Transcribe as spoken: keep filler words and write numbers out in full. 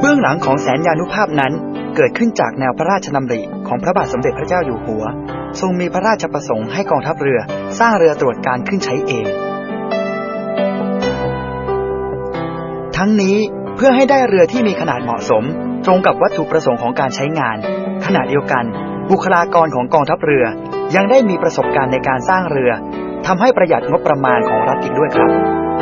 บื้องหลังของแสนยานุภาพนั้นเกิดขึ้นจากแนวพระราชดำริของพระบาทสมเด็จพระเจ้าอยู่หัวทรงมีพระราชประสงค์ให้กองทัพเรือสร้างเรือตรวจการขึ้นใช้เองทั้งนี้เพื่อให้ได้เรือที่มีขนาดเหมาะสมตรงกับวัตถุประสงค์ของการใช้งานขณะเดียวกันบุคลากรของกองทัพเรือยังได้มีประสบการณ์ในการสร้างเรือทำให้ประหยัดงบประมาณของรัฐอีกด้วยครับ